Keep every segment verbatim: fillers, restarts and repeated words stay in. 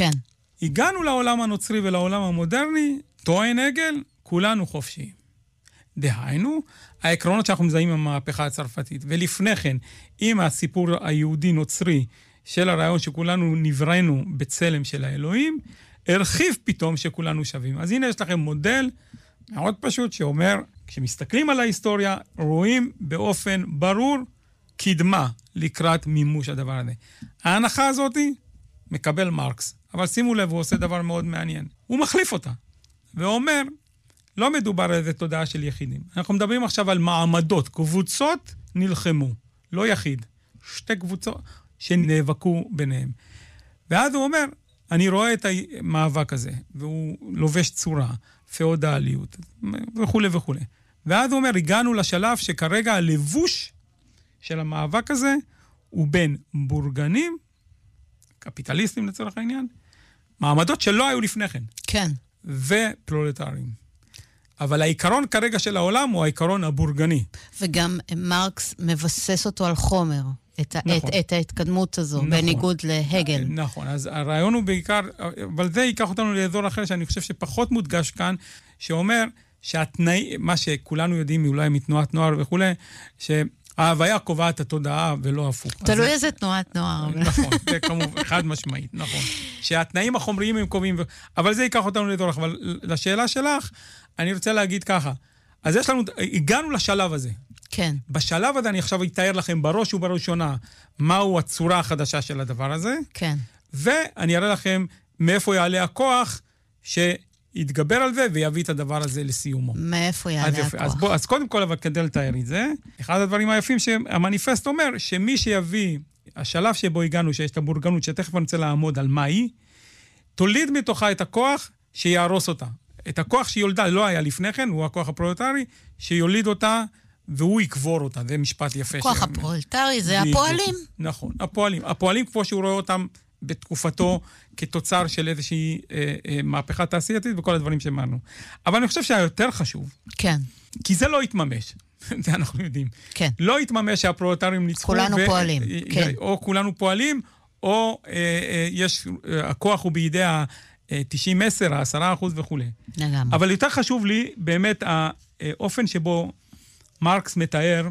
כן. הגענו לעולם הנוצרי ולעולם המודרני, טוען הגל, כולנו חופשיים. דהיינו, העקרונות שאנחנו מזהים במהפכה הצרפתית, ולפני כן, עם הסיפור היהודי-נוצרי של הרעיון שכולנו נבראנו בצלם של האלוהים, הרחיב פתאום שכולנו שווים. אז הנה יש לכם מודל מאוד פשוט שאומר, כשמסתכלים על ההיסטוריה, רואים באופן ברור קדמה לקראת מימוש הדבר הזה. ההנחה הזאת מקבל מרקס, אבל שימו לב, הוא עושה דבר מאוד מעניין. הוא מחליף אותה, ואומר, לא מדובר על איזה תודעה של יחידים. אנחנו מדברים עכשיו על מעמדות, קבוצות נלחמו, לא יחיד. שתי קבוצות שנאבקו ביניהם. ואז הוא אומר, אני רואה את המאבק הזה, והוא לובש צורה, פאודליות, וכו' וכו'. ואז הוא אומר, הגענו לשלב שכרגע הלבוש של המאבק הזה, הוא בין בורגנים, קפיטליסטים לצורך העניין, מעמדות שלא היו לפני כן. כן. ופרולטרים. אבל העיקרון כרגע של העולם הוא העיקרון הבורגני. וגם מרקס מבסס אותו על חומר, את, נכון. את, את ההתקדמות הזו, נכון. בניגוד להגל. נכון, אז הרעיון הוא בעיקר, אבל זה ייקח אותנו לאזור אחר שאני חושב שפחות מודגש כאן, שאומר שהתנאי, מה שכולנו יודעים אולי מתנועת נוער וכו', שההוויה קובעת את התודעה ולא הפוך. תלוי איזה תנועת נוער. נכון, זה כמובן חד משמעית, נכון. שהתנאים החומריים הם קובעים, אבל זה ייקח אותנו לאזור אחר. אבל לשאלה שלך, אני רוצה להגיד ככה, אז יש לנו, הגענו לשלב הזה. כן. בשלב הזה אני עכשיו אתאר לכם בראש ובראשונה מהו הצורה החדשה של הדבר הזה. כן. ואני אראה לכם מאיפה יעלה הכוח שיתגבר על זה ויביא את הדבר הזה לסיומו. מאיפה יעלה אז הכוח? אז, בוא, אז קודם כל, אבל כדי לתאר את זה, אחד הדברים היפים שהמניפסט אומר, שמי שיביא, השלב שבו הגענו, שיש את הבורגנות, שתכף אני רוצה לעמוד על מה היא, תוליד מתוכה את הכוח שיערוס אותה. את הכוח שיולדה, לא היה לפני כן, הוא הכוח הפרולטרי, שיוליד אותה, והוא יקבור אותה. זה משפט יפה. הכוח ש... הפרולטרי זה הפועלים. נכון, הפועלים. הפועלים כמו שהוא רואה אותם בתקופתו, כתוצר של איזושהי אה, אה, מהפכה תעשייתית, וכל הדברים שאמרנו. אבל אני חושב שהיותר חשוב, כן. כי זה לא יתממש. זה אנחנו יודעים. כן. לא יתממש שהפרולטרים ניצחו. כולנו ו... פועלים, כן. או כולנו פועלים, או אה, אה, יש, אה, הכוח הוא בידי ה... תשעים עשר, עשרה אחוז וכו'. לגמרי. אבל יותר חשוב לי באמת האופן שבו מרקס מתאר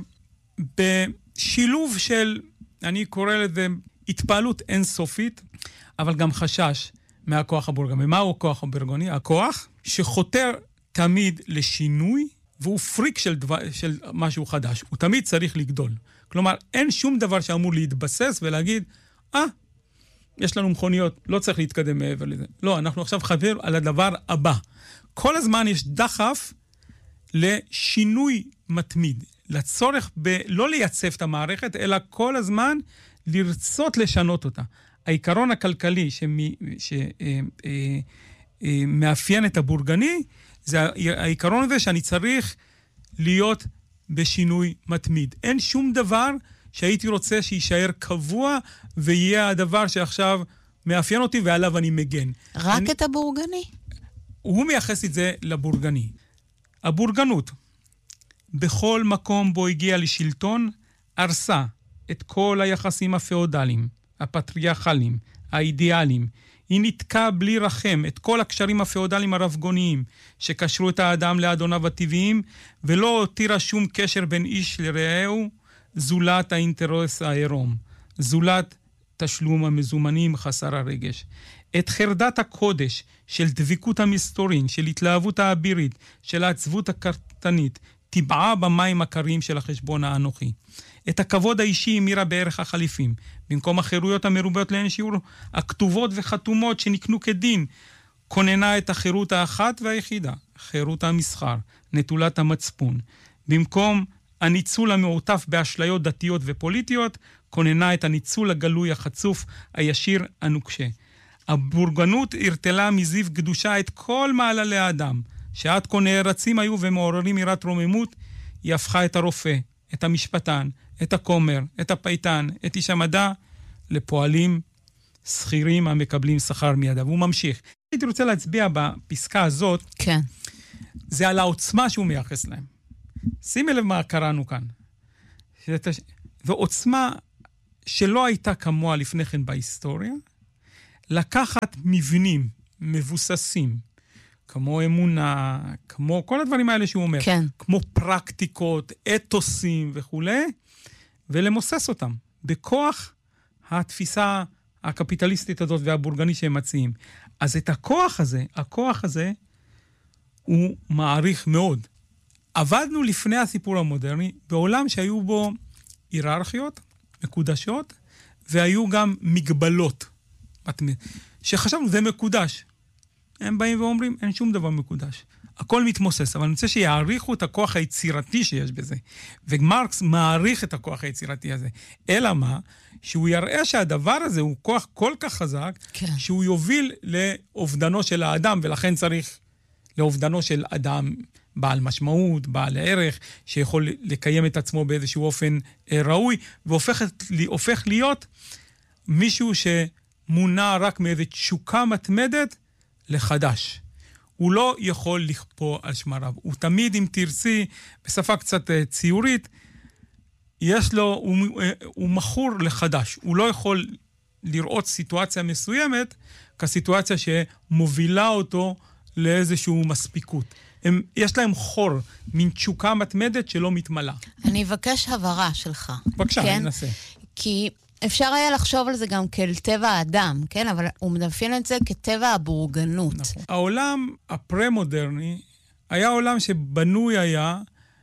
בשילוב של, אני קורא לזה, התפעלות אינסופית, אבל גם חשש מהכוח הבורגני. מהו הכוח הבורגני? הכוח שחותר תמיד לשינוי, והוא פריק של, דבר, של משהו חדש. הוא תמיד צריך לגדול. כלומר, אין שום דבר שאמור להתבסס ולהגיד, אה, יש לנו מכוניות, לא צריך להתקדם מעבר לזה. לא, אנחנו עכשיו חבר על הדבר הבא. כל הזמן יש דחף לשינוי מתמיד, לצורך ב- לא לייצב את המערכת, אלא כל הזמן לרצות לשנות אותה. העיקרון הכלכלי שמאפיין את הבורגני, זה העיקרון הזה שאני צריך להיות בשינוי מתמיד. אין שום דבר שהייתי רוצה שישאר קבוע, ויהיה הדבר שעכשיו מאפיין אותי, ועליו אני מגן. רק אני... את הבורגני? הוא מייחס את זה לבורגני. הבורגנות, בכל מקום בו הגיע לשלטון, הרסה את כל היחסים הפאודליים, הפטריארכליים, האידיאליים. היא נתקעה בלי רחם את כל הקשרים הפאודליים הרבגוניים, שקשרו את האדם לאדוניו הטבעיים, ולא הותירה שום קשר בין איש לרעהו, זולת האינטרס העירום, זולת תשלום המזומנים חסר הרגש. את חרדת הקודש של דביקות המסתורין, של התלהבות האבירית, של העצבות הקרטנית, טבעה במים הקרים של החשבון האנוכי. את הכבוד האישי המירה בערך החליפים, במקום החירויות המרובות לאין שיעור, הכתובות וחתומות שנקנו כדין, כוננה את החירות האחת והיחידה, חירות המסחר, נטולת המצפון. במקום הניצול המעוטף באשליות דתיות ופוליטיות, כוננה את הניצול הגלוי החצוף, הישיר, הנוקשה. הבורגנות הרתלה מזיו קדושה את כל מעללי האדם, שעד כה נערצים היו ומעוררים יראת רוממות, היא הפכה את הרופא, את המשפטן, את הכומר, את הפייטן, את איש המדע, לפועלים שכירים המקבלים שכר מידיו. הוא ממשיך. הייתי רוצה להצביע בפסקה הזאת, כן. זה על העוצמה שהוא מייחס להם. שימי לב מה קראנו כאן. זו עוצמה שלא הייתה כמוה לפני כן בהיסטוריה, לקחת מבנים מבוססים, כמו אמונה, כמו כל הדברים האלה שהוא אומר, כן. כמו פרקטיקות, אתוסים וכו', ולמוסס אותם בכוח התפיסה הקפיטליסטית הזאת והבורגנית שהם מציעים. אז את הכוח הזה, הכוח הזה, הוא מעריך מאוד. עבדנו לפני הסיפור המודרני, בעולם שהיו בו היררכיות, מקודשות, והיו גם מגבלות. שחשבנו, זה מקודש. הם באים ואומרים, אין שום דבר מקודש. הכל מתמוסס, אבל אני רוצה שיעריכו את הכוח היצירתי שיש בזה. ומרקס מעריך את הכוח היצירתי הזה. אלא מה? שהוא יראה שהדבר הזה הוא כוח כל כך חזק, כן. שהוא יוביל לאובדנו של האדם, ולכן צריך לאובדנו של אדם בעל משמעות, בעל ערך, שיכול לקיים את עצמו באיזשהו אופן ראוי, והופך להיות מישהו שמונע רק מאיזו תשוקה מתמדת לחדש. הוא לא יכול לכפור על שמריו. הוא תמיד, אם תרצי, בשפה קצת ציורית, יש לו, הוא, הוא מכור לחדש. הוא לא יכול לראות סיטואציה מסוימת כסיטואציה שמובילה אותו לאיזשהו מספיקות. הם, יש להם חור, מין תשוקה מתמדת שלא מתמלא. אני אבקש הבהרה שלך. בבקשה, כן? אני אנסה. כי אפשר היה לחשוב על זה גם כאל טבע האדם, כן? אבל הוא מדפיין את זה כטבע הבורגנות. נכון. העולם הפרה-מודרני היה עולם שבנוי היה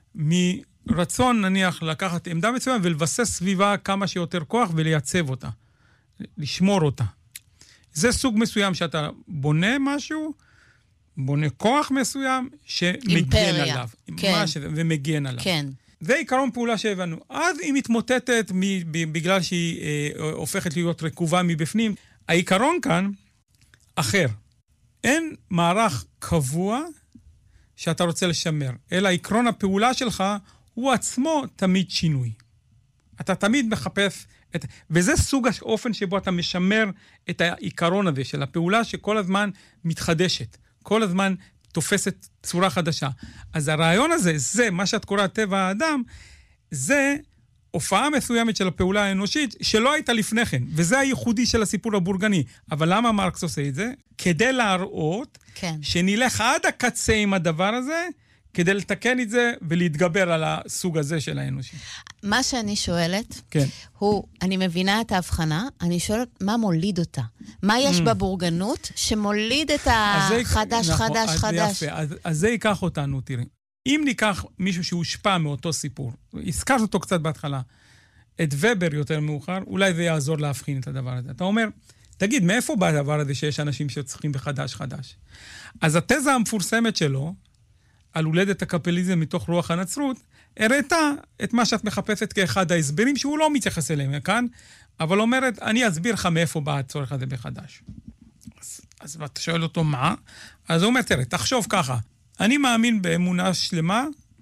מרצון, נניח, לקחת עמדה מסוימת ולבסס סביבה כמה שיותר כוח ולייצב אותה. לשמור אותה. זה סוג מסוים שאתה בונה משהו, בונה כוח מסוים שמגן אימפריה. עליו. כן. שזה, ומגן עליו. כן. זה עיקרון פעולה שהבנו. אז היא מתמוטטת בגלל שהיא אה, הופכת להיות רקובה מבפנים. העיקרון כאן אחר. אין מערך קבוע שאתה רוצה לשמר, אלא עקרון הפעולה שלך הוא עצמו תמיד שינוי. אתה תמיד מחפש, את, וזה סוג האופן שבו אתה משמר את העיקרון הזה של הפעולה שכל הזמן מתחדשת, כל הזמן תופסת צורה חדשה. אז הרעיון הזה, זה מה שאת קוראת טבע האדם, זה הופעה מסוימת של הפעולה האנושית שלא הייתה לפני כן, וזה הייחודי של הסיפור הבורגני. אבל למה מרקס עושה את זה? כדי להראות כן. שנלך עד הקצה עם הדבר הזה, כדי לתקן את זה ולהתגבר על הסוג הזה של האנושי. מה שאני שואלת, כן. הוא, אני מבינה את ההבחנה, אני שואלת מה מוליד אותה. מה יש בבורגנות שמוליד את החדש, נכון, חדש, אז חדש? זה יפה. אז, אז זה ייקח אותנו, תראי. אם ניקח מישהו שהושפע מאותו סיפור, הזכרת אותו קצת בהתחלה, את ובר יותר מאוחר, אולי זה יעזור להבחין את הדבר הזה. אתה אומר, תגיד, מאיפה בא הדבר הזה שיש אנשים שצריכים בחדש חדש? אז התזה המפורסמת שלו, על הולדת הקפיטליזם מתוך רוח הנצרות, הראתה את מה שאת מחפשת כאחד ההסברים, שהוא לא מתייחס אליהם כאן, אבל אומרת, אני אסביר לך מאיפה בא הצורך הזה בחדש. אז, אז אתה שואל אותו מה? אז הוא אומר, תראה, תחשוב ככה, אני מאמין באמונה שלמה,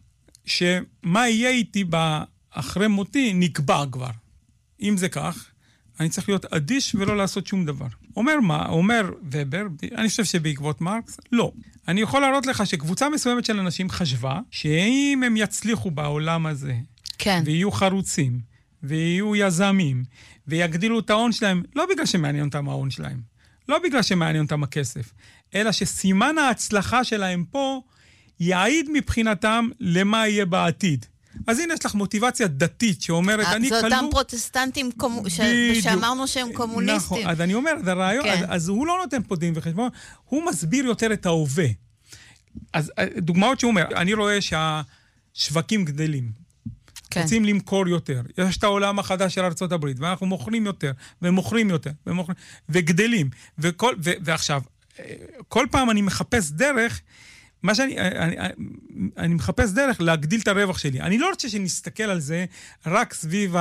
שמה יהיה איתי אחרי מותי נקבע כבר. אם זה כך, אני צריך להיות אדיש ולא לעשות שום דבר. אומר מה? אומר ובר, אני חושב שבעקבות מרקס, לא. אני יכול להראות לך שקבוצה מסוימת של אנשים חשבה, שאם הם יצליחו בעולם הזה, כן. ויהיו חרוצים, ויהיו יזמים, ויגדילו את ההון שלהם, לא בגלל שמעניין אותם ההון שלהם, לא בגלל שמעניין אותם הכסף, אלא שסימן ההצלחה שלהם פה, יעיד מבחינתם למה יהיה בעתיד. אז הנה יש לך מוטיבציה דתית שאומרת, אני כלוא... זה אותם פרוטסטנטים קומו... ש... שאמרנו שהם קומוניסטים. נכון, אז אני אומר, זה רעיון, כן. אז, אז הוא לא נותן פה דין וחשבון, הוא מסביר יותר את ההווה. אז דוגמאות שהוא אומר, אני רואה שהשווקים גדלים. כן. רוצים למכור יותר. יש את העולם החדש של ארצות הברית, ואנחנו מוכרים יותר, ומוכרים יותר, ומוכרים, וגדלים. וכל, ו, ועכשיו, כל פעם אני מחפש דרך, מה שאני, אני, אני, אני מחפש דרך להגדיל את הרווח שלי. אני לא רוצה שנסתכל על זה רק סביב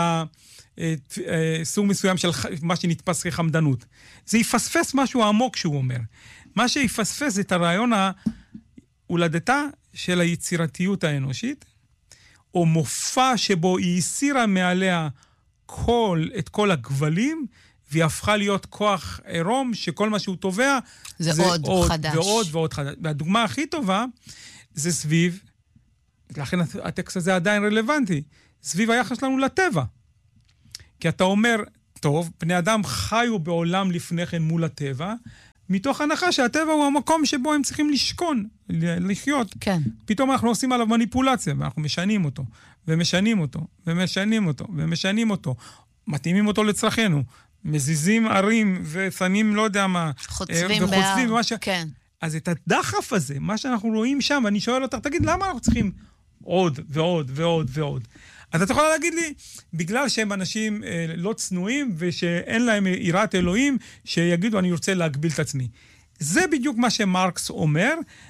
הסוג מסוים של מה שנתפס כחמדנות. זה יפספס משהו עמוק שהוא אומר. מה שיפספס זה את הרעיון ההולדתה של היצירתיות האנושית, או מופע שבו היא הסירה מעליה כל, את כל הגבלים, והיא הפכה להיות כוח עירום, שכל מה שהוא תובע, זה, זה עוד, עוד חדש. ועוד ועוד חדש. והדוגמה הכי טובה, זה סביב, לכן הטקסט הזה עדיין רלוונטי, סביב היחס שלנו לטבע. כי אתה אומר, טוב, בני אדם חיו בעולם לפני כן מול הטבע, מתוך הנחה שהטבע הוא המקום שבו הם צריכים לשכון, לחיות. כן. פתאום אנחנו עושים עליו מניפולציה, ואנחנו משנים אותו, ומשנים אותו, ומשנים אותו, ומשנים אותו, מתאימים אותו לצרכנו, מזיזים ערים ושמים לא יודע מה, חוצבים בער, ש... כן. אז את הדחף הזה, מה שאנחנו רואים שם, ואני שואל אותך, תגיד, למה אנחנו צריכים עוד ועוד ועוד ועוד? אז את יכולה להגיד לי, בגלל שהם אנשים אה, לא צנועים, ושאין להם יראת אלוהים, שיגידו, אני רוצה להגביל את עצמי. זה בדיוק מה שמרקס אומר,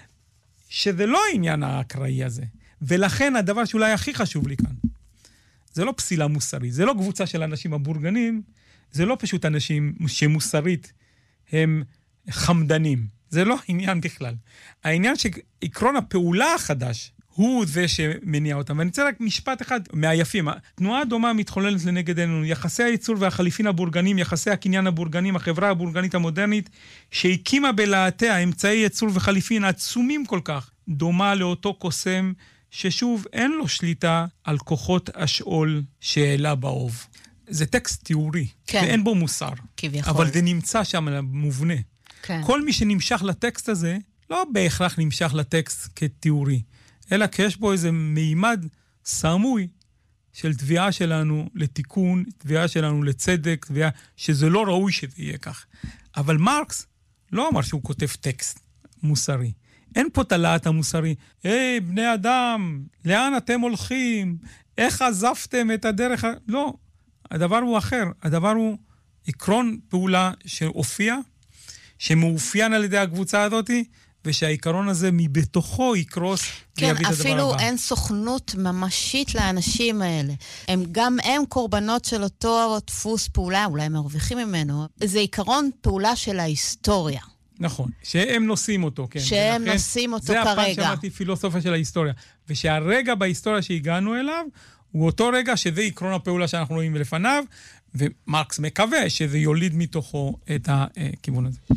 שזה לא העניין האקראי הזה. ולכן הדבר שאולי הכי חשוב לי כאן, זה לא פסילה מוסרית, זה לא קבוצה של אנשים הבורגנים, זה לא פשוט אנשים שמוסרית הם חמדנים. זה לא עניין בכלל. העניין שעקרון הפעולה החדש, הוא זה שמניע אותם. ואני רוצה רק משפט אחד מהיפים. תנועה דומה מתחוללת לנגד עינינו. יחסי הייצור והחליפין הבורגנים, יחסי הקניין הבורגנים, החברה הבורגנית המודרנית, שהקימה בלהטיה אמצעי ייצור וחליפין עצומים כל כך, דומה לאותו קוסם, ששוב אין לו שליטה על כוחות השאול שאלה באוב. זה טקסט תיאורי, כן. ואין בו מוסר. כביכול. אבל זה נמצא שם מובנה. כן. כל מי שנמשך לטקסט הזה, לא בהכרח נמשך לטקסט כתיאורי, אלא כי יש בו איזה מימד סמוי של תביעה שלנו לתיקון, תביעה שלנו לצדק, תביעה שזה לא ראוי שזה יהיה כך. אבל מרקס לא אמר שהוא כותב טקסט מוסרי. אין פה תלעת המוסרי. היי, בני אדם, לאן אתם הולכים? איך עזבתם את הדרך? לא, הדבר הוא אחר. הדבר הוא עקרון פעולה שהופיע, שמאופיין על ידי הקבוצה הזאת, ושהעיקרון הזה מבתוכו יקרוס כן, ויביא את הדבר הבא. כן, אפילו אין סוכנות ממשית לאנשים האלה. הם, גם הם קורבנות של אותו דפוס פעולה, אולי הם מרוויחים ממנו. זה עיקרון פעולה של ההיסטוריה. נכון, שהם נושאים אותו, כן. שהם ולכן, נושאים אותו זה כרגע. זה הפעם שמעתי פילוסופיה של ההיסטוריה. ושהרגע בהיסטוריה שהגענו אליו, הוא אותו רגע שזה עקרון הפעולה שאנחנו רואים לפניו, ומרקס מקווה שזה יוליד מתוכו את הכיוון הזה.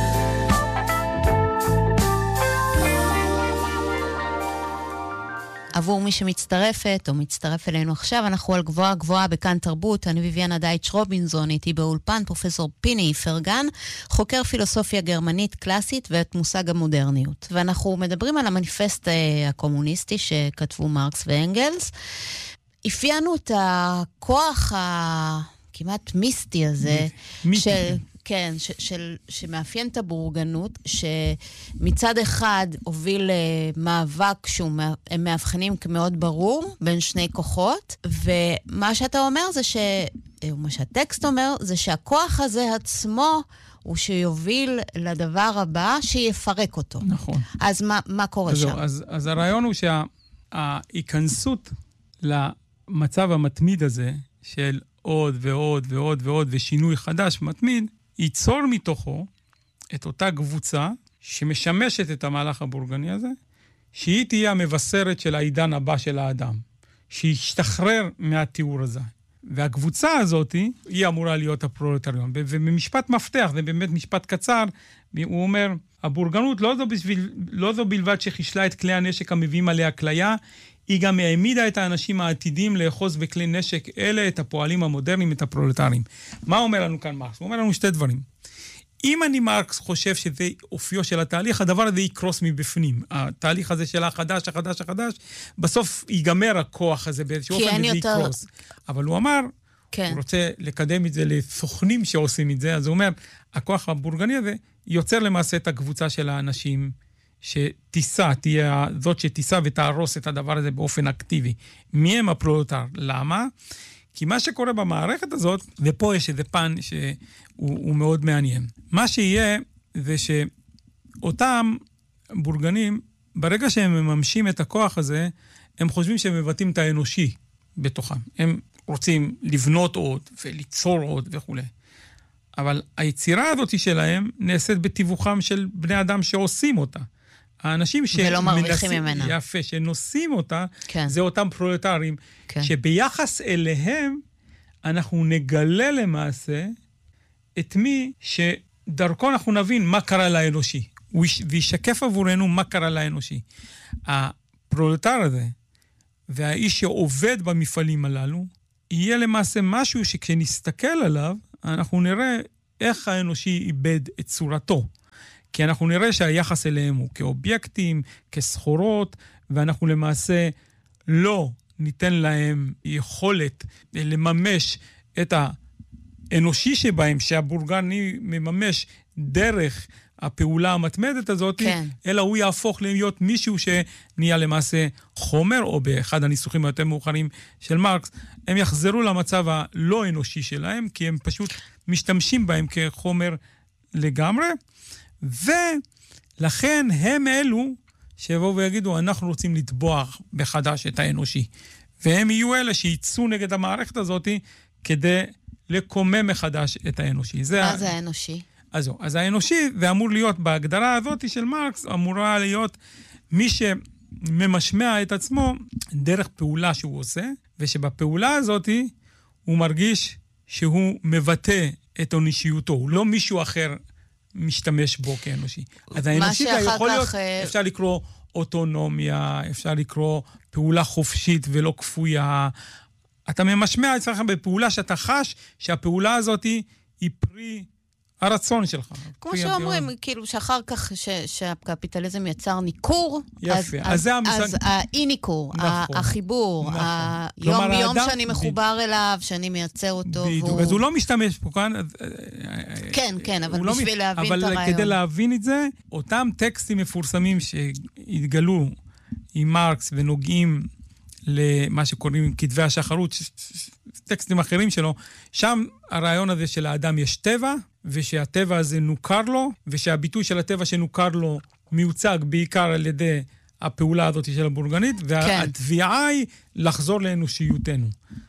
עבור מי שמצטרפת או מצטרף אלינו עכשיו, אנחנו על גבוהה גבוהה בכאן תרבות. אני ויביאנה דייטש רובינזון, איתי באולפן פרופסור פיני פרגן, חוקר פילוסופיה גרמנית קלאסית ואת מושג המודרניות. ואנחנו מדברים על המניפסט הקומוניסטי שכתבו מרקס ואנגלס. אפיינו את הכוח הכמעט מיסטי הזה, מיסטי. של... כן, ש- של, שמאפיין את הבורגנות, שמצד אחד הוביל מאבק שהם מאבחנים כמאוד ברור בין שני כוחות, ומה שאתה אומר זה ש... מה שהטקסט אומר זה שהכוח הזה עצמו הוא שיוביל לדבר הבא שיפרק אותו. נכון. אז מה, מה קורה אז שם? אז, אז הרעיון הוא שההיכנסות למצב המתמיד הזה של עוד ועוד ועוד ועוד ושינוי חדש מתמיד, ייצור מתוכו את אותה קבוצה שמשמשת את המהלך הבורגני הזה, שהיא תהיה המבשרת של העידן הבא של האדם, שישתחרר מהתיאור הזה. והקבוצה הזאת היא אמורה להיות הפרולטריון. ובמשפט מפתח, זה באמת משפט קצר, הוא אומר, הבורגנות לא זו, בשביל, לא זו בלבד שחישלה את כלי הנשק המביאים עליה כליה, היא גם העמידה את האנשים העתידים לאחוז בכלי נשק אלה, את הפועלים המודרניים, את הפרולטרים. מה אומר לנו כאן מרקס? הוא אומר לנו שתי דברים. אם אני מרקס חושב שזה אופיו של התהליך, הדבר הזה יקרוס מבפנים. התהליך הזה של החדש, החדש, החדש, בסוף ייגמר הכוח הזה באיזשהו אופן וזה יותר... יקרוס. אבל הוא אמר, כן. הוא רוצה לקדם את זה לסוכנים שעושים את זה, אז הוא אומר, הכוח הבורגני הזה יוצר למעשה את הקבוצה של האנשים שתיסה, תהיה זאת שתיסה ותהרוס את הדבר הזה באופן אקטיבי. מי הם הפרולטר? למה? כי מה שקורה במערכת הזאת, ופה יש איזה פן שהוא מאוד מעניין. מה שיהיה זה שאותם בורגנים, ברגע שהם מממשים את הכוח הזה, הם חושבים שהם מבטאים את האנושי בתוכם. הם רוצים לבנות עוד וליצור עוד וכו'. אבל היצירה הזאת שלהם נעשית בתיווכם של בני אדם שעושים אותה. האנשים שמרוויחים ממנה. יפה, שנושאים אותה, כן. זה אותם פרולטרים, כן. שביחס אליהם אנחנו נגלה למעשה את מי שדרכו אנחנו נבין מה קרה לאנושי, וישקף עבורנו מה קרה לאנושי. הפרולטר הזה, והאיש שעובד במפעלים הללו, יהיה למעשה משהו שכשנסתכל עליו, אנחנו נראה איך האנושי איבד את צורתו. כי אנחנו נראה שהיחס אליהם הוא כאובייקטים, כסחורות, ואנחנו למעשה לא ניתן להם יכולת לממש את האנושי שבהם, שהבורגני מממש דרך הפעולה המתמדת הזאת, כן. אלא הוא יהפוך להיות מישהו שנהיה למעשה חומר, או באחד הניסוחים היותר מאוחרים של מרקס, הם יחזרו למצב הלא אנושי שלהם, כי הם פשוט משתמשים בהם כחומר לגמרי, ולכן הם אלו שיבואו ויגידו, אנחנו רוצים לתבוע בחדש את האנושי. והם יהיו אלה שיצאו נגד המערכת הזאת, כדי לקומם מחדש את האנושי. זה מה ה... זה האנושי? אז, אז האנושי, זה אמור להיות בהגדרה הזאת של מרקס, אמורה להיות מי שממשמע את עצמו דרך פעולה שהוא עושה, ושבפעולה הזאת הוא מרגיש שהוא מבטא את אנושיותו, הוא לא מישהו אחר משתמש בו כאנושי. אז האנושי זה יכול להיות, אפשר לקרוא אוטונומיה, אפשר לקרוא פעולה חופשית ולא כפויה. אתה ממשמע אצלך בפעולה שאתה חש שהפעולה הזאת היא פרי הרצון שלך. כמו שאומרים, כאילו שאחר כך שהקפיטליזם יצר ניכור, יפה, אז זה המושג. אז האי-ניכור, החיבור, היום-יום שאני מחובר אליו, שאני מייצר אותו. בדיוק, אז הוא לא משתמש פה כאן. כן, כן, אבל בשביל להבין את הרעיון. אבל כדי להבין את זה, אותם טקסטים מפורסמים שהתגלו עם מרקס ונוגעים למה שקוראים כתבי השחרות, טקסטים אחרים שלו, שם הרעיון הזה של האדם יש טבע, ושהטבע הזה נוכר לו, ושהביטוי של הטבע שנוכר לו מיוצג בעיקר על ידי הפעולה הזאת של הבורגנית, והתביעה היא לחזור לאנושיותנו.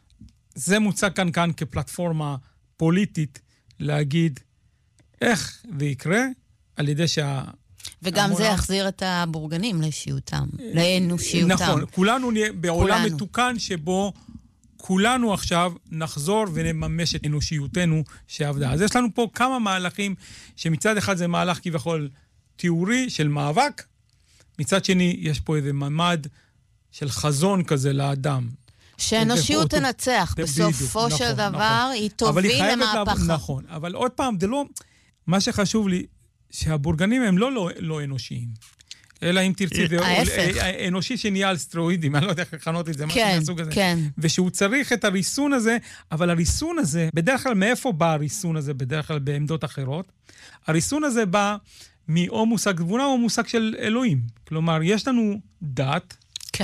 זה מוצג כאן כאן כפלטפורמה פוליטית להגיד איך זה יקרה, על ידי שה... וגם המונה... זה יחזיר את הבורגנים לאישיותם, לאנושיותם. נכון, כולנו נהיה בעולם כולנו. מתוקן שבו כולנו עכשיו נחזור ונממש את אנושיותנו שעבדה. אז יש לנו פה כמה מהלכים, שמצד אחד זה מהלך כביכול תיאורי של מאבק, מצד שני יש פה איזה ממד של חזון כזה לאדם. שאנושיות תנצח, בסופו של דבר היא תוביל למהפכה. נכון, אבל עוד פעם, זה לא... מה שחשוב לי, שהבורגנים הם לא לא, לא אנושיים. אלא אם תרצי, אנושי שנהיה על סטרואידים, אני לא יודע איך לכנות את זה, משהו מהסוג הזה. ושהוא צריך את הריסון הזה, אבל הריסון הזה, בדרך כלל מאיפה בא הריסון הזה, בדרך כלל בעמדות אחרות? הריסון הזה בא מאו מושג גבולה או מושג של אלוהים. כלומר, יש לנו דת,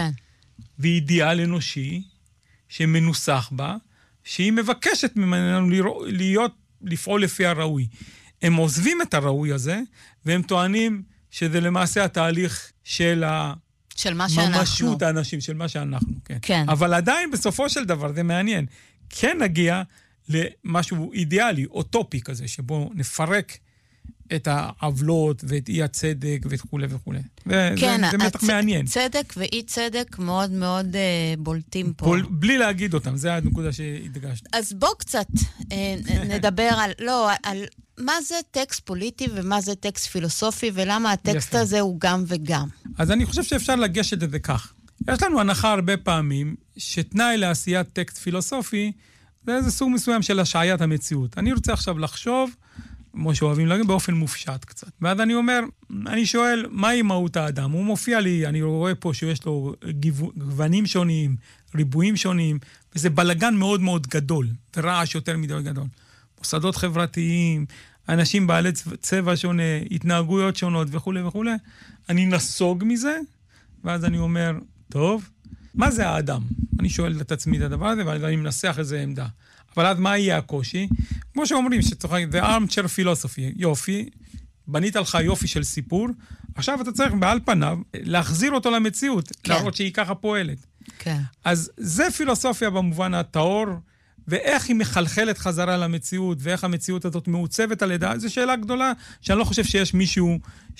ואידיאל אנושי, שמנוסח בה, שהיא מבקשת ממנו להיות, לפעול לפי הראוי. הם עוזבים את הראוי הזה, והם טוענים שזה למעשה התהליך של ה... של מה שאנחנו. ממשות האנשים, של מה שאנחנו, כן. כן. אבל עדיין בסופו של דבר, זה מעניין, כן נגיע למשהו אידיאלי, אוטופי כזה, שבו נפרק את העוולות ואת אי הצדק וכו' וכו'. כן, זה מתח מעניין. צדק ואי צדק מאוד מאוד uh, בולטים פה. בול, בלי להגיד אותם, זה הנקודה שהדגשת. אז בוא קצת uh, נדבר על, לא, על מה זה טקסט פוליטי ומה זה טקסט פילוסופי, ולמה הטקסט הזה הוא גם וגם. אז אני חושב שאפשר לגשת את זה כך. יש לנו הנחה הרבה פעמים, שתנאי לעשיית טקסט פילוסופי, זה איזה סוג מסוים של השעיית המציאות. אני רוצה עכשיו לחשוב, כמו שאוהבים להגיד, באופן מופשט קצת. ואז אני אומר, אני שואל, מהי מהות האדם? הוא מופיע לי, אני רואה פה שיש לו גוונים שונים, ריבועים שונים, וזה בלגן מאוד מאוד גדול, ורעש יותר מדי גדול. מוסדות חברתיים, אנשים בעלי צבע שונה, התנהגויות שונות וכו' וכו'. אני נסוג מזה, ואז אני אומר, טוב, מה זה האדם? אני שואל את עצמי את הדבר הזה, ואני מנסח איזה עמדה. אבל אז מה יהיה הקושי? כמו שאומרים, שצריך, the armchair philosophy, יופי, בנית לך יופי של סיפור, עכשיו אתה צריך בעל פניו להחזיר אותו למציאות, כן. להראות שהיא ככה פועלת. כן. אז זה פילוסופיה במובן הטהור, ואיך היא מחלחלת חזרה למציאות, ואיך המציאות הזאת מעוצבת על ידה, זו שאלה גדולה, שאני לא חושב שיש מישהו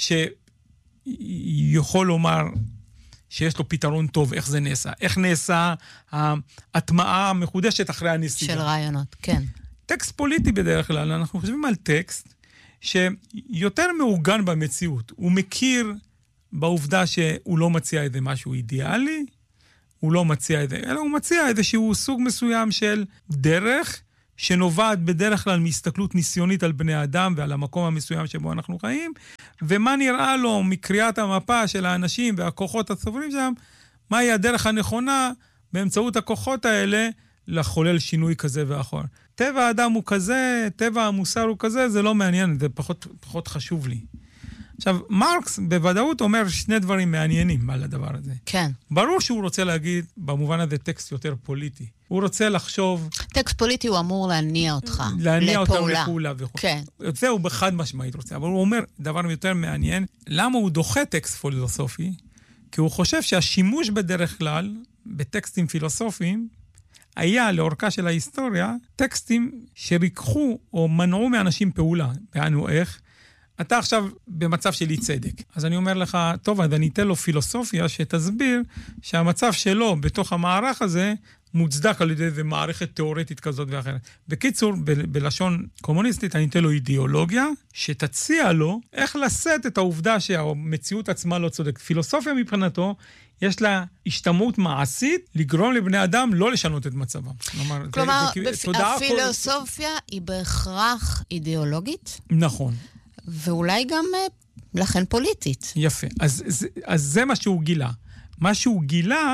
שיכול לומר שיש לו פתרון טוב, איך זה נעשה. איך נעשה ההטמעה המחודשת אחרי הנסיגה. של רעיונות, כן. טקסט פוליטי בדרך כלל, אנחנו חושבים על טקסט שיותר מעוגן במציאות. הוא מכיר בעובדה שהוא לא מציע איזה משהו אידיאלי, הוא לא מציע איזה, אלא הוא מציע איזשהו סוג מסוים של דרך שנובעת בדרך כלל מהסתכלות ניסיונית על בני אדם ועל המקום המסוים שבו אנחנו חיים, ומה נראה לו מקריאת המפה של האנשים והכוחות הסוברים שם, מהי הדרך הנכונה באמצעות הכוחות האלה לחולל שינוי כזה ואחר. טבע האדם הוא כזה, טבע המוסר הוא כזה, זה לא מעניין, זה פחות, פחות חשוב לי. עכשיו, מרקס בוודאות אומר שני דברים מעניינים על הדבר הזה. כן. ברור שהוא רוצה להגיד, במובן הזה, טקסט יותר פוליטי. הוא רוצה לחשוב... טקסט פוליטי הוא אמור להניע אותך. להניע אותם לפעולה וכו'. כן. זה הוא בחד משמעית רוצה, אבל הוא אומר דבר יותר מעניין, למה הוא דוחה טקסט פילוסופי? כי הוא חושב שהשימוש בדרך כלל, בטקסטים פילוסופיים, היה לאורכה של ההיסטוריה, טקסטים שריקחו או מנעו מאנשים פעולה. בענו איך? אתה עכשיו במצב של אי צדק. אז אני אומר לך, טוב, אז אני אתן לו פילוסופיה שתסביר שהמצב שלו בתוך המערך הזה מוצדק על ידי איזו מערכת תיאורטית כזאת ואחרת. בקיצור, ב- בלשון קומוניסטית, אני אתן לו אידיאולוגיה שתציע לו איך לשאת את העובדה שהמציאות עצמה לא צודקת. פילוסופיה מבחינתו, יש לה השתמעות מעשית לגרום לבני אדם לא לשנות את מצבם. כלומר, כלומר בפ... הפילוסופיה כל... היא בהכרח אידיאולוגית? נכון. ואולי גם לכן פוליטית. יפה. אז, אז, אז זה מה שהוא גילה. מה שהוא גילה,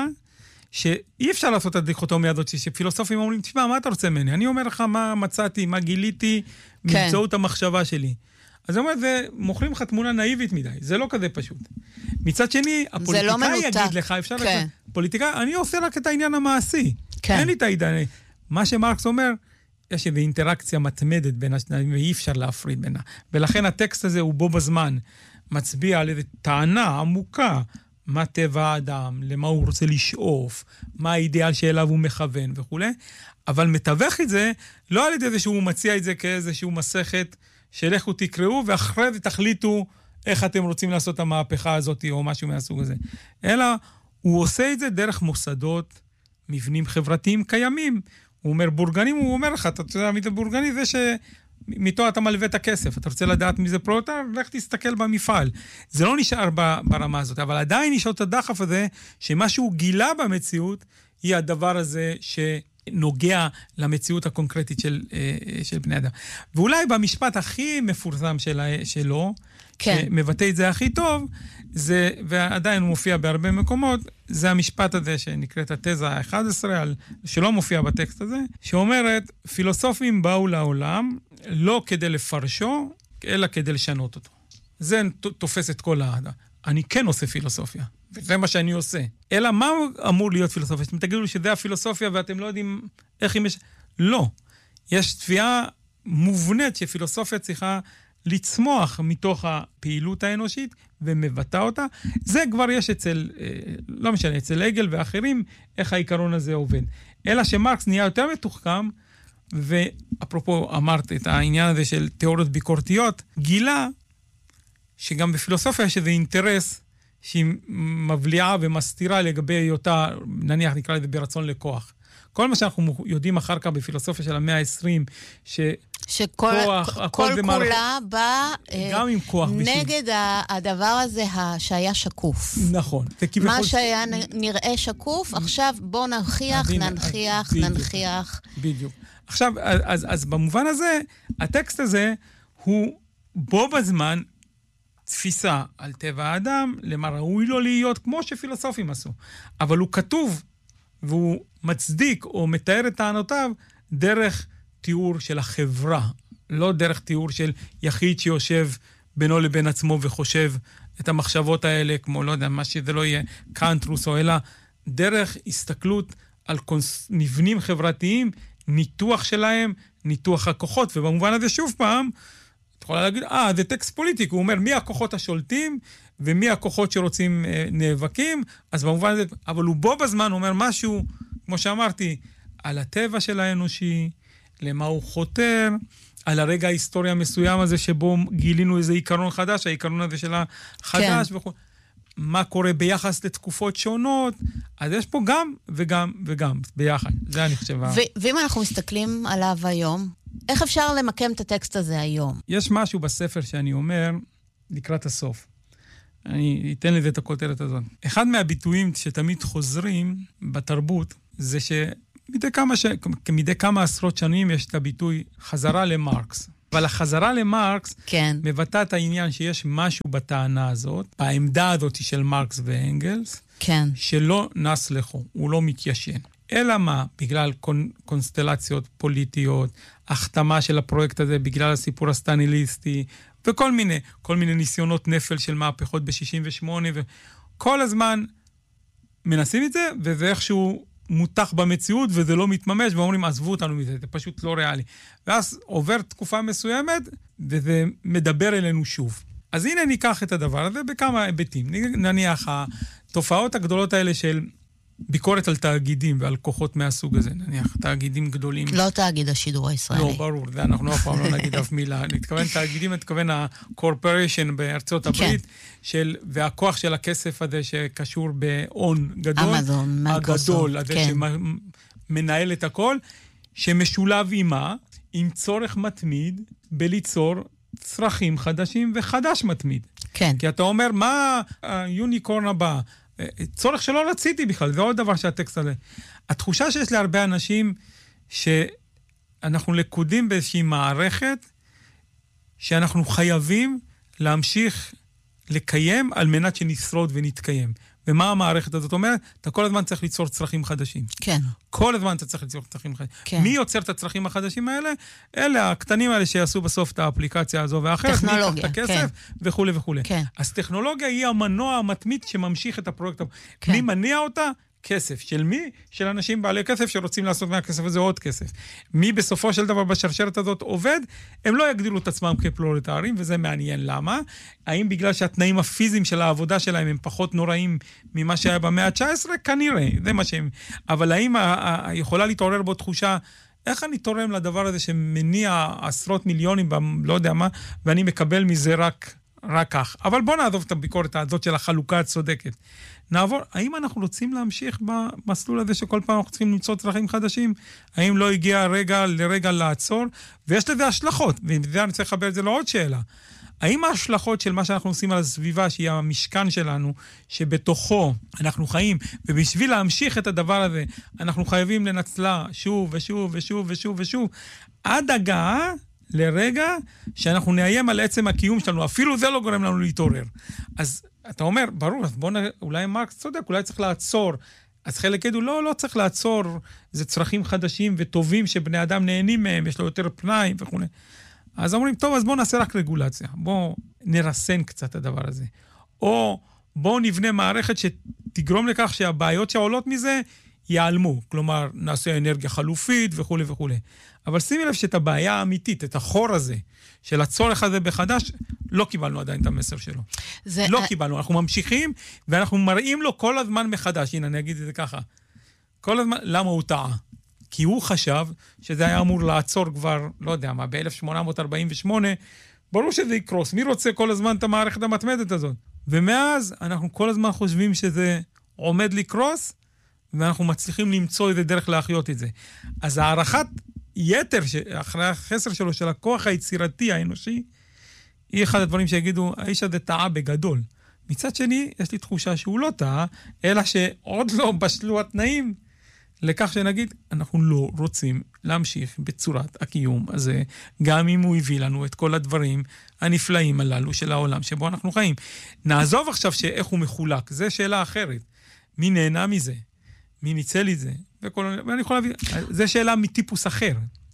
שאי אפשר לעשות את הדיכוטומיה הזאת, שפילוסופים אומרים, תשמע, מה אתה רוצה ממני? אני אומר לך מה מצאתי, מה גיליתי, כן. באמצעות המחשבה שלי. אז הוא אומר, זה מוכרים לך תמונה נאיבית מדי. זה לא כזה פשוט. מצד שני, הפוליטיקאי לא יגיד לך, אפשר כן. לך, פוליטיקאי, אני עושה רק את העניין המעשי. כן. אין לי את העניין. מה שמרקס אומר, יש איזו אינטראקציה מתמדת בין השניים, ואי אפשר להפריד בינה. ולכן הטקסט הזה הוא בו בזמן מצביע על איזו טענה עמוקה, מה טבע האדם, למה הוא רוצה לשאוף, מה האידיאל שאליו הוא מכוון וכו'. אבל מתווך את זה, לא על ידי זה שהוא מציע את זה כאיזשהו מסכת, שלכו תקראו, ואחרי זה תחליטו איך אתם רוצים לעשות את המהפכה הזאת, או משהו מהסוג הזה. אלא הוא עושה את זה דרך מוסדות, מבנים חברתיים קיימים. הוא אומר בורגנים, הוא אומר לך, אתה יודע מי זה בורגני? זה שמיתו אתה מלווה את הכסף. אתה רוצה לדעת מי זה פרולטר? לך תסתכל במפעל. זה לא נשאר ברמה הזאת, אבל עדיין יש את הדחף הזה, שמה שהוא גילה במציאות, היא הדבר הזה שנוגע למציאות הקונקרטית של, של בני אדם. ואולי במשפט הכי מפורסם של, שלו, כן. שמבטא את זה הכי טוב, זה, ועדיין הוא מופיע בהרבה מקומות, זה המשפט הזה שנקראת התזה ה-אחת עשרה, שלא מופיע בטקסט הזה, שאומרת, פילוסופים באו לעולם לא כדי לפרשו, אלא כדי לשנות אותו. זה תופס את כל האדם. אני כן עושה פילוסופיה, וזה מה שאני עושה. אלא מה אמור להיות פילוסופיה? אתם תגידו לי שזה הפילוסופיה ואתם לא יודעים איך היא מש... לא. יש תביעה מובנית שפילוסופיה צריכה לצמוח מתוך הפעילות האנושית ומבטא אותה. זה כבר יש אצל, לא משנה, אצל אגל ואחרים, איך העיקרון הזה עובד. אלא שמרקס נהיה יותר מתוחכם, ואפרופו אמרת את העניין הזה של תיאוריות ביקורתיות, גילה שגם בפילוסופיה יש איזה אינטרס שהיא מבליעה ומסתירה לגבי היותה, נניח נקרא לזה ברצון לכוח. כל מה שאנחנו יודעים אחר כך בפילוסופיה של המאה ה-עשרים, ש... שכל כוח, כל כולה בא נגד הדבר הזה שהיה שקוף. נכון. מה שהיה נראה שקוף, עכשיו בוא ננחיח, ננחיח, ננחיח. בדיוק. עכשיו, אז, אז במובן הזה, הטקסט הזה הוא בו בזמן תפיסה על טבע האדם, למה ראוי לו להיות, כמו שפילוסופים עשו. אבל הוא כתוב, והוא מצדיק או מתאר את טענותיו דרך תיאור של החברה, לא דרך תיאור של יחיד שיושב בינו לבין עצמו וחושב את המחשבות האלה, כמו לא יודע, מה שזה לא יהיה קאנטרוס או אלא, דרך הסתכלות על קונס... מבנים חברתיים, ניתוח שלהם, ניתוח הכוחות, ובמובן הזה שוב פעם, את יכולה להגיד, אה, זה טקסט פוליטי, הוא אומר מי הכוחות השולטים, ומי הכוחות שרוצים אה, נאבקים, אז במובן הזה, אבל הוא בו בזמן אומר משהו, כמו שאמרתי, על הטבע של האנושי, למה הוא חותר, על הרגע ההיסטורי המסוים הזה, שבו גילינו איזה עיקרון חדש, העיקרון הזה של החדש, כן. וכו'. מה קורה ביחס לתקופות שונות, אז יש פה גם וגם וגם ביחד. זה אני חושב. ו- ואם אנחנו מסתכלים עליו היום, איך אפשר למקם את הטקסט הזה היום? יש משהו בספר שאני אומר, לקראת הסוף. אני אתן לזה את הכותרת הזאת. אחד מהביטויים שתמיד חוזרים בתרבות, זה מדי כמה, ש... מדי כמה עשרות שנים יש את הביטוי חזרה למרקס. אבל החזרה למרקס כן. מבטא את העניין שיש משהו בטענה הזאת, בעמדה הזאת של מרקס ואנגלס, כן. שלא נס לכו, הוא לא מתיישן. אלא מה? בגלל קונ... קונסטלציות פוליטיות, החתמה של הפרויקט הזה בגלל הסיפור הסטניליסטי, וכל מיני, כל מיני ניסיונות נפל של מהפכות ב-שישים ושמונה, וכל הזמן מנסים את זה, וזה איכשהו מותח במציאות, וזה לא מתממש, ואומרים, עזבו אותנו מזה, זה פשוט לא ריאלי. ואז עובר תקופה מסוימת, וזה מדבר אלינו שוב. אז הנה ניקח את הדבר הזה בכמה היבטים. נניח, התופעות הגדולות האלה של ביקורת על תאגידים ועל כוחות מהסוג הזה, נניח, תאגידים גדולים. לא תאגיד השידור הישראלי. לא, ברור, זה אנחנו אף פעם לא נגיד אף מילה. נתכוון תאגידים, נתכוון ה-corporation בארצות הברית, של, והכוח של הכסף הזה שקשור בהון גדול. אמזון, מייקרוסופט. הגדול, הזה כן. שמנהל את הכל, שמשולב עימה, עם צורך מתמיד, בליצור צרכים חדשים וחדש מתמיד. כן. כי אתה אומר, מה היוניקורן הבא? צורך שלא רציתי בכלל, זה עוד דבר שהטקסט הזה. התחושה שיש להרבה אנשים שאנחנו לקודים באיזושהי מערכת שאנחנו חייבים להמשיך לקיים על מנת שנשרוד ונתקיים. ומה המערכת הזאת אומרת? אתה כל הזמן צריך ליצור צרכים חדשים. כן. כל הזמן אתה צריך ליצור צרכים חדשים. כן. מי יוצר את הצרכים החדשים האלה? אלה הקטנים האלה שיעשו בסוף את האפליקציה הזו ואחרת. טכנולוגיה, מי ייקח את הכסף כן. וכו' וכו'. כן. אז טכנולוגיה היא המנוע המתמיד שממשיך את הפרויקט. כן. מי מניע אותה? כסף. של מי? של אנשים בעלי כסף שרוצים לעשות מהכסף הזה עוד כסף. מי בסופו של דבר בשרשרת הזאת עובד? הם לא יגדילו את עצמם כפרולטרים, וזה מעניין למה. האם בגלל שהתנאים הפיזיים של העבודה שלהם הם פחות נוראים ממה שהיה במאה ה-תשע עשרה? כנראה, זה מה שהם. אבל האם יכולה להתעורר בו תחושה, איך אני תורם לדבר הזה שמניע עשרות מיליונים, לא יודע מה, ואני מקבל מזה רק, רק כך. אבל בוא נעזוב את הביקורת הזאת של החלוקה הצודקת. נעבור, האם אנחנו רוצים להמשיך במסלול הזה שכל פעם אנחנו צריכים למצוא צרכים חדשים? האם לא הגיע רגע לרגע לעצור? ויש לזה השלכות, וזה אני צריך לחבר את זה לעוד שאלה. האם ההשלכות של מה שאנחנו עושים על הסביבה, שהיא המשכן שלנו, שבתוכו אנחנו חיים, ובשביל להמשיך את הדבר הזה, אנחנו חייבים לנצלה שוב ושוב ושוב ושוב ושוב, עד הגעה לרגע שאנחנו נאיים על עצם הקיום שלנו, אפילו זה לא גורם לנו להתעורר. אז אתה אומר, ברור, אז בוא נראה, אולי מרקס צודק, אולי צריך לעצור. אז חלק ידעו, לא, לא צריך לעצור, זה צרכים חדשים וטובים שבני אדם נהנים מהם, יש לו יותר פנאי וכו'. אז אומרים, טוב, אז בוא נעשה רק רגולציה, בוא נרסן קצת הדבר הזה. או בוא נבנה מערכת שתגרום לכך שהבעיות שעולות מזה ייעלמו, כלומר, נעשה אנרגיה חלופית וכו' וכו'. אבל שימי לב שאת הבעיה האמיתית, את החור הזה, של הצורך הזה בחדש, לא קיבלנו עדיין את המסר שלו. זה... לא קיבלנו, אנחנו ממשיכים, ואנחנו מראים לו כל הזמן מחדש, הנה אני אגיד את זה ככה, כל הזמן, למה הוא טעה? כי הוא חשב שזה היה אמור לעצור כבר, לא יודע מה, ב-אלף שמונה מאות ארבעים ושמונה, ברור שזה יקרוס, מי רוצה כל הזמן את המערכת המתמדת הזאת? ומאז אנחנו כל הזמן חושבים שזה עומד לקרוס, ואנחנו מצליחים למצוא איזה דרך להחיות את זה. אז הערכת יתר, אחרי החסר שלו, של הכוח היצירתי האנושי, היא אחד הדברים שיגידו, האיש הזה טעה בגדול. מצד שני, יש לי תחושה שהוא לא טעה, אלא שעוד לא בשלו התנאים, לכך שנגיד, אנחנו לא רוצים להמשיך בצורת הקיום הזה, גם אם הוא הביא לנו את כל הדברים הנפלאים הללו של העולם שבו אנחנו חיים. נעזוב עכשיו שאיך הוא מחולק, זה שאלה אחרת. מי נהנה מזה? מי ניצל את זה? וכל... ואני יכול להביא, זה שאלה מטיפוס אחר.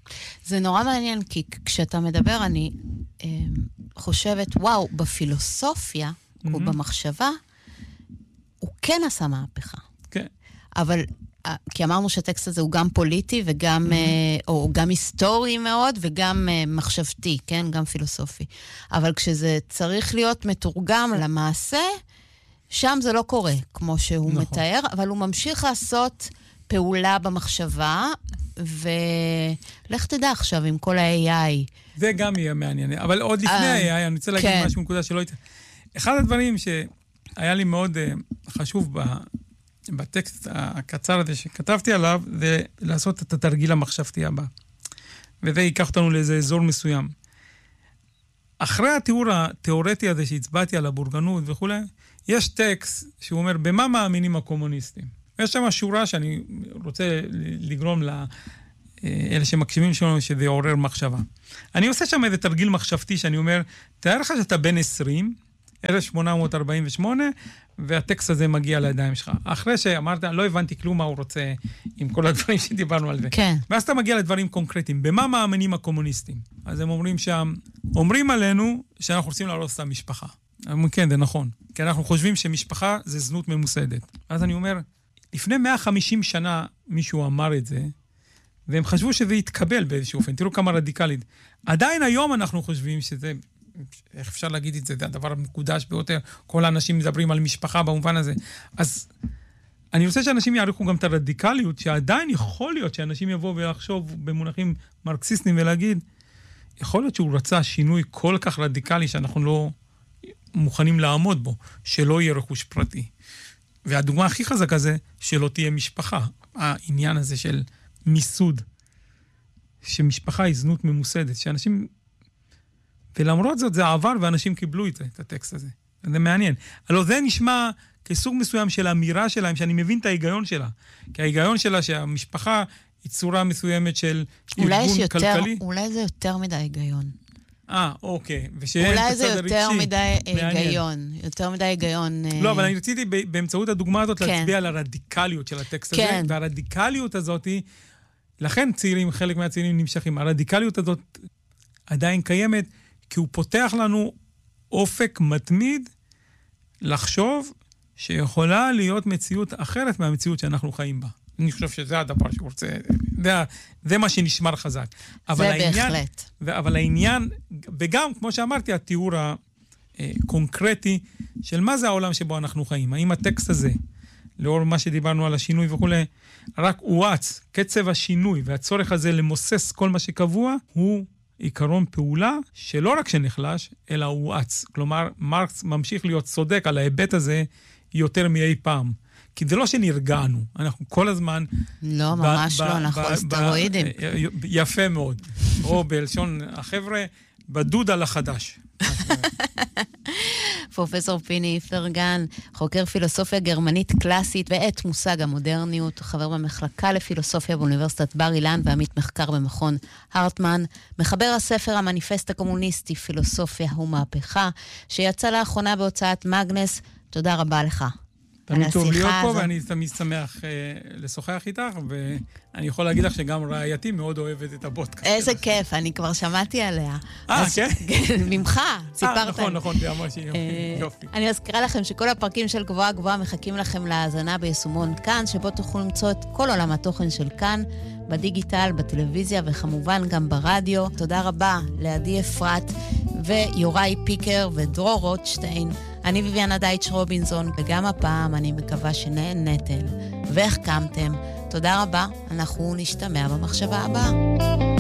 זה נורא מעניין, כי כשאתה מדבר, אני אה, חושבת, וואו, בפילוסופיה, mm-hmm. או במחשבה, הוא כן עשה מהפכה. כן. אבל, כי אמרנו שהטקסט הזה הוא גם פוליטי, וגם, mm-hmm. או גם היסטורי מאוד, וגם מחשבתי, כן? גם פילוסופי. אבל כשזה צריך להיות מתורגם למעשה, שם זה לא קורה, כמו שהוא נכון. מתאר, אבל הוא ממשיך לעשות פעולה במחשבה, ולך תדע עכשיו עם כל ה-איי איי. זה גם יהיה מעניין, אבל עוד לפני ה-איי איי, אני רוצה להגיד כן. משהו נקודה שלא הייתה. אחד הדברים שהיה לי מאוד חשוב בטקסט הקצר הזה שכתבתי עליו, זה לעשות את התרגיל המחשבתי הבא. וזה ייקח אותנו לאיזה אזור מסוים. אחרי התיאור התיאורטי הזה שהצבעתי על הבורגנות וכו', יש טקסט שהוא אומר, במה מאמינים הקומוניסטים? ויש שם שורה שאני רוצה לגרום לאלה שמקשיבים שלנו שזה יעורר מחשבה. אני עושה שם איזה תרגיל מחשבתי שאני אומר, תאר לך שאתה בן עשרים, אלף שמונה מאות ארבעים ושמונה, והטקסט הזה מגיע לידיים שלך. אחרי שאמרת, לא הבנתי כלום מה הוא רוצה עם כל הדברים שדיברנו על זה. כן. ואז אתה מגיע לדברים קונקרטיים. במה מאמינים הקומוניסטים? אז הם אומרים שם, אומרים עלינו שאנחנו רוצים להרוס את המשפחה. אומרים, כן, זה נכון. כי אנחנו חושבים שמשפחה זה זנות ממוסדת. אז אני אומר, לפני מאה וחמישים שנה מישהו אמר את זה, והם חשבו שזה יתקבל באיזשהו אופן. תראו כמה רדיקלית. עדיין היום אנחנו חושבים שזה, איך אפשר להגיד את זה, זה הדבר המקודש ביותר. כל האנשים מדברים על משפחה במובן הזה. אז אני רוצה שאנשים יעריכו גם את הרדיקליות, שעדיין יכול להיות שאנשים יבואו ולחשוב במונחים מרקסיסטיים ולהגיד, יכול להיות שהוא רצה שינוי כל כך רדיקלי שאנחנו לא מוכנים לעמוד בו, שלא יהיה רכוש פרטי. והדוגמה הכי חזקה זה שלא תהיה משפחה. העניין הזה של מיסוד, שמשפחה היא זנות ממוסדת, שאנשים, ולמרות זאת זה עבר ואנשים קיבלו את זה, את הטקסט הזה. זה מעניין. הלוא זה נשמע כסוג מסוים של אמירה שלהם, שאני מבין את ההיגיון שלה. כי ההיגיון שלה שהמשפחה היא צורה מסוימת של ארגון יותר, כלכלי. אולי זה יותר מדי היגיון. אה, אוקיי. אולי זה יותר מדי היגיון. יותר מדי היגיון. לא, אבל אני רציתי באמצעות הדוגמה הזאת להצביע על הרדיקליות של הטקסט הזה, והרדיקליות הזאת היא, לכן צעירים, חלק מהצעירים נמשכים. הרדיקליות הזאת עדיין קיימת, כי הוא פותח לנו אופק מתמיד לחשוב שיכולה להיות מציאות אחרת מהמציאות שאנחנו חיים בה. אני חושב שזה הדבר שהוא רוצה, זה, זה מה שנשמר חזק. זה בהחלט. אבל העניין, וגם, כמו שאמרתי, התיאור הקונקרטי של מה זה העולם שבו אנחנו חיים. האם הטקסט הזה, לאור מה שדיברנו על השינוי וכו', רק הואץ, קצב השינוי והצורך הזה למוסס כל מה שקבוע, הוא עיקרון פעולה שלא רק שנחלש, אלא הואץ. כלומר, מרקס ממשיך להיות צודק על ההיבט הזה יותר מאי פעם. כי זה לא שנרגענו, אנחנו כל הזמן... לא, ממש לא, אנחנו על סטרואידים. יפה מאוד. או בלשון החבר'ה, בדוד על החדש. פרופסור פיני איפרגן, חוקר פילוסופיה גרמנית קלאסית ואת מושג המודרניות, חבר במחלקה לפילוסופיה באוניברסיטת בר אילן ועמית מחקר במכון הרטמן, מחבר הספר המניפסט הקומוניסטי פילוסופיה ומהפכה, שיצא לאחרונה בהוצאת מגנס. תודה רבה לך. תמיד טוב להיות פה, ואני תמיד שמח לשוחח איתך, ואני יכול להגיד לך שגם רעייתי מאוד אוהבת את הפודקאסט. איזה כיף, אני כבר שמעתי עליה. אה, כן? ממך, סיפרת. נכון, נכון, זה ממש יופי. אני מזכירה לכם שכל הפרקים של גבוהה גבוהה מחכים לכם להאזנה ביישומון כאן, שבו תוכלו למצוא את כל עולם התוכן של כאן, בדיגיטל, בטלוויזיה וכמובן גם ברדיו. תודה רבה לעדי אפרת ויוראי פיקר ודרור רוטשטיין. אני ויויאנה דייטש רובינזון, וגם הפעם אני מקווה שנהנתם והחכמתם. תודה רבה, אנחנו נשתמע במחשבה הבאה.